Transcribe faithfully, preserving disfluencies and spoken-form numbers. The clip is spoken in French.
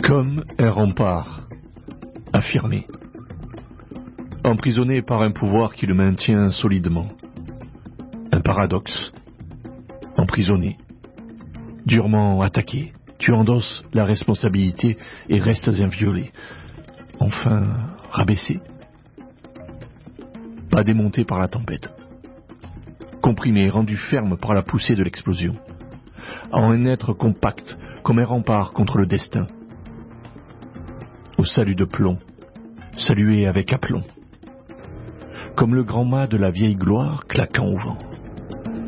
Comme un rempart, affirmé, emprisonné par un pouvoir qui le maintient solidement. Un paradoxe, emprisonné, durement attaqué, tu endosses la responsabilité et restes inviolé, enfin rabaissé, pas démonté par la tempête, comprimé, rendu ferme par la poussée de l'explosion, en un être compact comme un rempart contre le destin, au salut de plomb, salué avec aplomb, comme le grand mât de la vieille gloire claquant au vent.